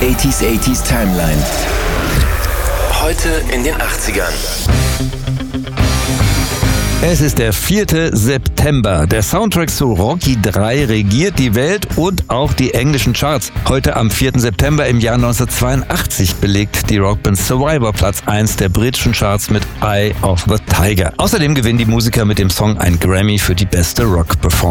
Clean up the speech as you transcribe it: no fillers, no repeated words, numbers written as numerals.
80s Timeline. Heute in den 80ern. Es ist der 4. September. Der Soundtrack zu Rocky 3 regiert die Welt und auch die englischen Charts. Heute am 4. September im Jahr 1982 belegt die Rockband Survivor Platz 1 der britischen Charts mit Eye of the Tiger. Außerdem gewinnen die Musiker mit dem Song ein Grammy für die beste Rock-Performance.